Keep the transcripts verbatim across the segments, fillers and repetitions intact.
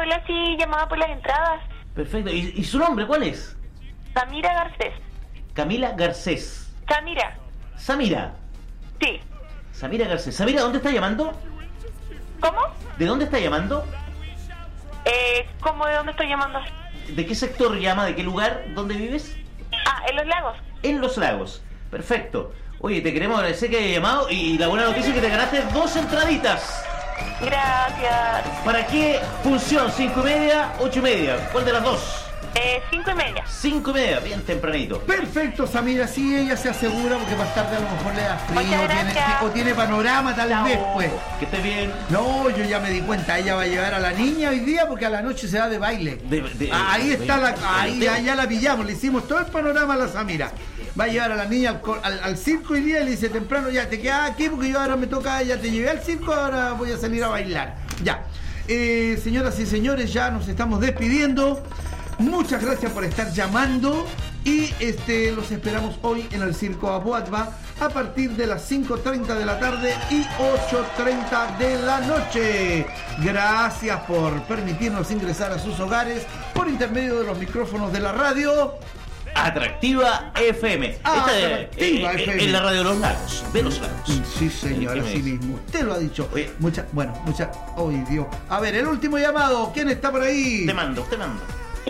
hola, sí, llamaba por las entradas. Perfecto. ¿Y, y su nombre cuál es? Samira Garcés. Camila Garcés. Samira. Samira. Sí. Samira Garcés. Samira, ¿dónde está llamando? ¿Cómo? ¿De dónde está llamando? Eh, ¿cómo de dónde estoy llamando? ¿De qué sector llama? ¿De qué lugar? ¿Dónde vives? Ah, en Los Lagos. En Los Lagos. Perfecto. Oye, te queremos agradecer que haya llamado y la buena noticia es que te ganaste dos entraditas. Gracias. ¿Para qué función? ¿Cinco y media? ¿Ocho y media? ¿Cuál de las dos? Eh, cinco y media. Cinco y media, bien tempranito. Perfecto, Samira, sí, ella se asegura porque más tarde a lo mejor le da frío Muchas o tiene, gracias. o tiene panorama tal Chao. vez, pues. Que estés bien. No, yo ya me di cuenta, ella va a llevar a la niña hoy día porque a la noche se va de baile. De- de- Ah, ahí de- está la, de- ahí de- ya, ya la pillamos, le hicimos todo el panorama a la Samira. Va a llevar a la niña al, co- al, al circo hoy día y le dice temprano, ya te quedas aquí porque yo ahora me toca, ya te llevé al circo, ahora voy a salir a bailar. Ya. Eh, señoras y señores, ya nos estamos despidiendo. Muchas gracias por estar llamando y este los esperamos hoy en el Circo Apuatva a partir de las cinco treinta de la tarde y ocho treinta de la noche. Gracias por permitirnos ingresar a sus hogares por intermedio de los micrófonos de la radio. Atractiva F M. Esta es Atractiva eh, F M. en la radio de Los Lagos. De Los Lagos. Sí, señor, ¿Qué me así dice? mismo. Usted lo ha dicho. Oye. Mucha, bueno, mucha. ¡Ay, Dios! A ver, el último llamado. ¿Quién está por ahí? Te mando, te mando.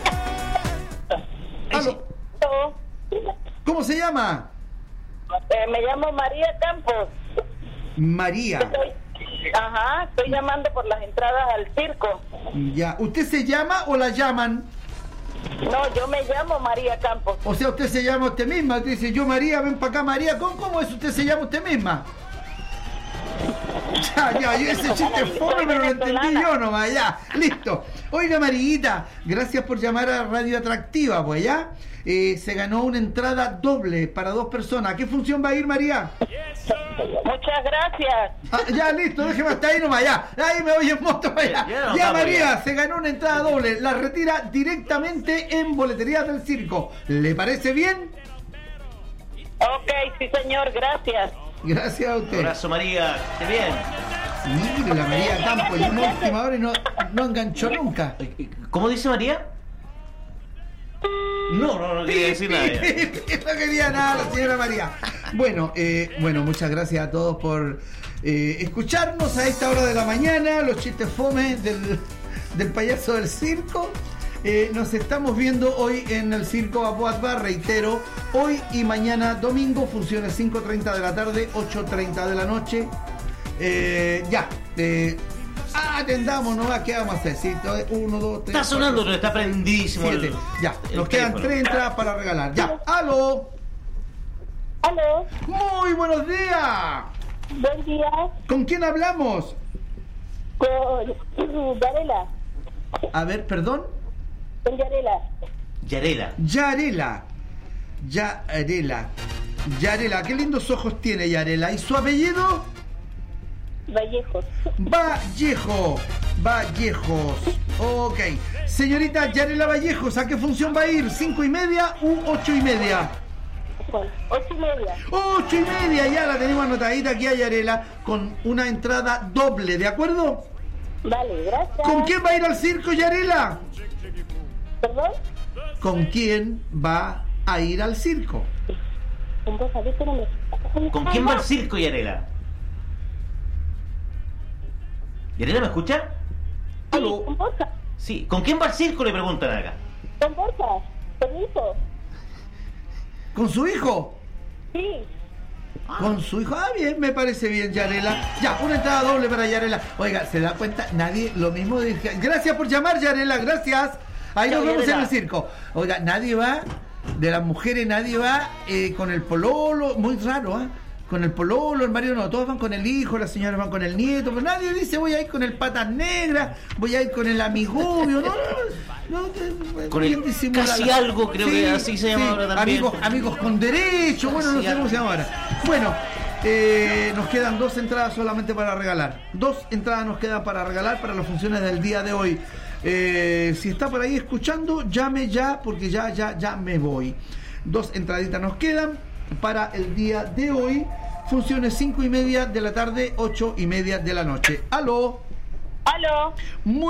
Ahí sí. Aló. ¿Cómo se llama? Eh, me llamo María Campos. María. Estoy, ajá, estoy llamando por las entradas al circo. Ya. ¿Usted se llama o la llaman? No, yo me llamo María Campos. O sea, usted se llama usted misma. Usted dice, yo María, ven para acá, María. ¿Cómo, ¿Cómo es? ¿Usted se llama usted misma? Ya, ya, yo ese chiste fome, pero lo entendí yo nomás, ya, listo. Oiga, Mariguita, gracias por llamar a Radio Atractiva, pues, ¿ya? Eh, se ganó una entrada doble para dos personas. ¿A qué función va a ir, María? Muchas gracias. Ah, ya, listo, déjeme hasta ahí nomás, ya. Ahí me voy en moto, ya. Ya nos Ya, vamos, María, ya. se ganó una entrada doble. La retira directamente en Boleterías del Circo. ¿Le parece bien? Ok, sí señor, gracias. Gracias a Un usted. abrazo, María. Que esté bien. Mire, la María Campos, llamó a última hora y no, no enganchó nunca. ¿Cómo dice María? No, no, no quería decir nada. ya. No quería nada la señora María. Bueno, eh, bueno, muchas gracias a todos por eh, escucharnos a esta hora de la mañana, los chistes fome del, del payaso del circo. Eh, nos estamos viendo hoy en el Circo Apuatva, reitero, hoy y mañana domingo, funciones cinco treinta de la tarde, ocho treinta de la noche. Eh, ya, eh, atendamos nomás, ¿qué vamos a hacer? ¿Sí? Uno, dos, tres. Está sonando, cuatro, está prendidísimo. el- siete. Ya, el nos quedan teléfono. tres entradas para regalar. Ya, aló. Aló, Muy buenos días. buen día. ¿Con quién hablamos? Con Yarela. A ver, perdón. Con Yarela. Yarela. Yarela. Yarela. Yarela, qué lindos ojos tiene Yarela. ¿Y su apellido? Vallejos. Vallejo. Vallejos. Ok. Señorita Yarela Vallejos, ¿a qué función va a ir? ¿Cinco y media u ocho y media? Bueno, ocho y media. Ocho y media, ya la tenemos anotadita aquí a Yarela con una entrada doble, ¿de acuerdo? Vale, gracias. ¿Con quién va a ir al circo, Yarela? ¿Perdón? ¿Con quién va a ir al circo? Entonces, a ver, espérame. ¿Con quién va el circo, Yarela? ¿Yarela me escucha? Sí, Aló. con Borja. Sí. ¿Con quién va el circo? Le preguntan acá. Con Borja. Permiso. ¿Con su hijo? Sí. Con su hijo. Ah, bien, me parece bien, Yarela. Ya, una entrada doble para Yarela. Oiga, ¿se da cuenta? Nadie, lo mismo dije. Gracias por llamar, Yarela, gracias. Ahí Chao, nos vemos Yarela. en el circo. Oiga, nadie va, de las mujeres, nadie va eh, con el pololo. Muy raro, ¿ah? Con el pololo, el marido no, todos van con el hijo, las señoras van con el nieto, pero nadie dice voy a ir con el patas negras, voy a ir con el amigobio, no, no, no, no, Con el bien disimulada. casi algo, creo que así se llama ahora también. Amigos, amigos con derecho, bueno, no Casi sé cómo se llama ahora. Bueno, eh, nos quedan dos entradas solamente para regalar. Dos entradas nos quedan para regalar para las funciones del día de hoy. Eh, si está por ahí escuchando, llame ya, porque ya, ya, ya me voy. Dos entraditas nos quedan para el día de hoy. Funciones cinco y media de la tarde, ocho y media de la noche. Aló. Aló. Muy